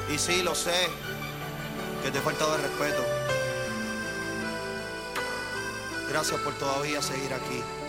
Y sí, lo sé, que te he faltado el respeto. Gracias por todavía seguir aquí.